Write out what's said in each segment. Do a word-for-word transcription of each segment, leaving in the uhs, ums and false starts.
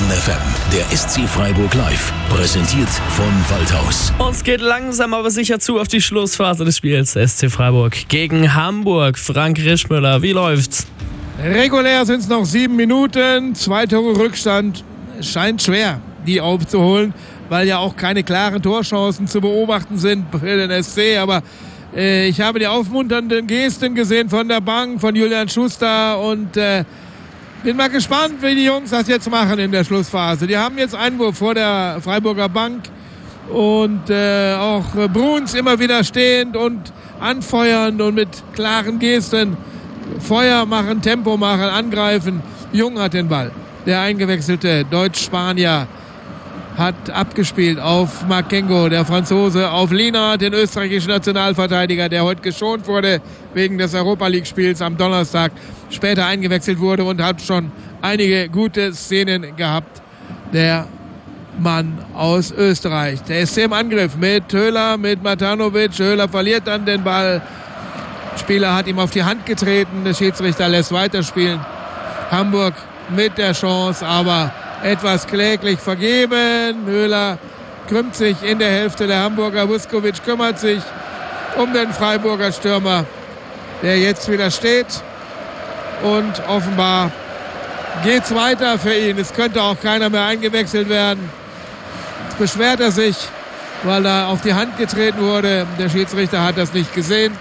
Baden F M, der S C Freiburg live, präsentiert von Waldhaus. Uns geht langsam aber sicher zu auf die Schlussphase des Spiels. S C Freiburg gegen Hamburg. Frank Rischmüller, wie läuft's? Regulär sind es noch sieben Minuten, zwei Tore Rückstand. Scheint schwer, die aufzuholen, weil ja auch keine klaren Torchancen zu beobachten sind für den S C. Aber äh, ich habe die aufmunternden Gesten gesehen von der Bank, von Julian Schuster und äh, bin mal gespannt, wie die Jungs das jetzt machen in der Schlussphase. Die haben jetzt Einwurf vor der Freiburger Bank und äh, auch Bruns immer wieder stehend und anfeuernd und mit klaren Gesten Feuer machen, Tempo machen, angreifen. Jung hat den Ball. Der eingewechselte Deutsch-Spanier hat abgespielt auf Makengo, der Franzose, auf Lina, den österreichischen Nationalverteidiger, der heute geschont wurde wegen des Europa-League-Spiels am Donnerstag, später eingewechselt wurde und hat schon einige gute Szenen gehabt. Der Mann aus Österreich. Der S C im Angriff mit Höhler, mit Matanovic. Höhler verliert dann den Ball. Spieler hat ihm auf die Hand getreten. Der Schiedsrichter lässt weiterspielen. Hamburg mit der Chance, aber etwas kläglich vergeben. Höhler krümmt sich in der Hälfte der Hamburger. Vuskovic kümmert sich um den Freiburger Stürmer, der jetzt wieder steht. Und offenbar geht's weiter für ihn. Es könnte auch keiner mehr eingewechselt werden. Jetzt beschwert er sich, weil er auf die Hand getreten wurde. Der Schiedsrichter hat das nicht gesehen.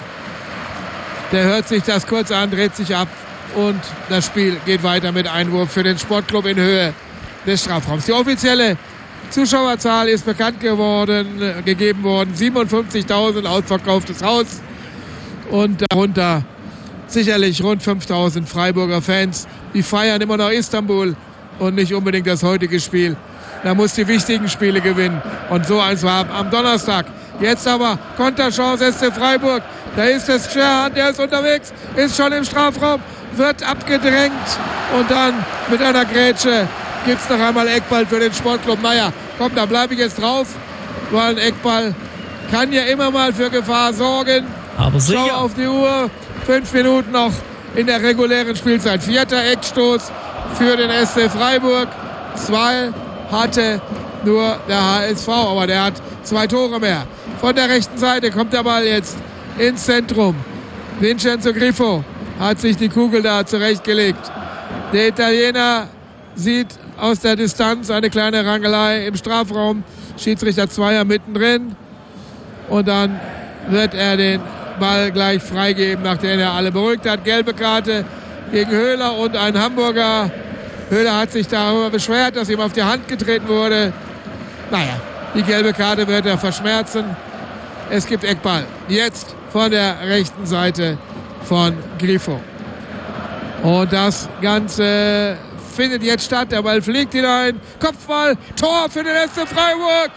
Der hört sich das kurz an, dreht sich ab und das Spiel geht weiter mit Einwurf für den Sportclub in Höhe des Strafraums. Die offizielle Zuschauerzahl ist bekannt geworden, gegeben worden. siebenundfünfzigtausend, ausverkauftes Haus und darunter sicherlich rund fünftausend Freiburger Fans. Die feiern immer noch Istanbul und nicht unbedingt das heutige Spiel. Da muss die wichtigen Spiele gewinnen und so eins war am Donnerstag. Jetzt aber Konterchance S C Freiburg. Da ist es Scherhan, der ist unterwegs, ist schon im Strafraum, wird abgedrängt und dann mit einer Grätsche gibt es noch einmal Eckball für den Sportclub. Naja, komm, da bleibe ich jetzt drauf, weil ein Eckball kann ja immer mal für Gefahr sorgen. Aber sicher. Schau auf die Uhr, fünf Minuten noch in der regulären Spielzeit. Vierter Eckstoß für den S C Freiburg. Zwei hatte nur der H S V, aber der hat zwei Tore mehr. Von der rechten Seite kommt der Ball jetzt ins Zentrum. Vincenzo Grifo hat sich die Kugel da zurechtgelegt. Der Italiener sieht aus der Distanz eine kleine Rangelei im Strafraum. Schiedsrichter Zweier mittendrin. Und dann wird er den Ball gleich freigeben, nachdem er alle beruhigt hat. Gelbe Karte gegen Höhler und ein Hamburger. Höhler hat sich darüber beschwert, dass ihm auf die Hand getreten wurde. Naja, die gelbe Karte wird er verschmerzen. Es gibt Eckball. Jetzt von der rechten Seite von Grifo. Und das Ganze findet jetzt statt. Der Ball fliegt hinein. Kopfball. Tor für den S C Freiburg.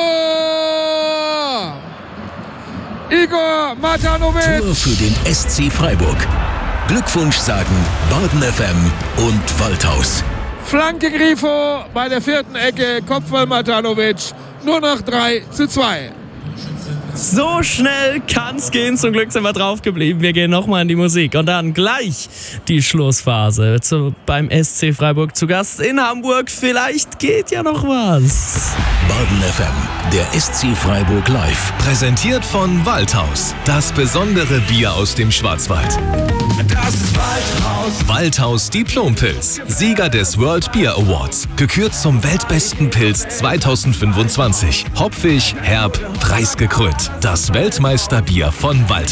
Tor! Igor Matanovic. Tor für den S C Freiburg. Glückwunsch sagen Baden F M und Waldhaus. Flanke Grifo bei der vierten Ecke. Kopfball Matanovic. Nur noch drei zu zwei. So schnell kann's gehen. Zum Glück sind wir drauf geblieben. Wir gehen nochmal in die Musik. Und dann gleich die Schlussphase zu, beim S C Freiburg zu Gast in Hamburg. Vielleicht geht ja noch was. Baden F M, der S C Freiburg live. Präsentiert von Waldhaus. Das besondere Bier aus dem Schwarzwald. Das ist Waldhaus. Waldhaus Diplompilz. Sieger des World Beer Awards. Gekürt zum weltbesten Pilz zweitausendfünfundzwanzig. Hopfig, herb, preisgekrönt. Das Weltmeisterbier von Waldhaus.